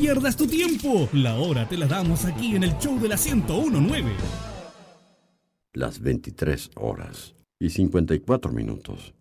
pierdas tu tiempo. La hora te la damos aquí en el show de la 101.9. Las 23 horas y 54 minutos.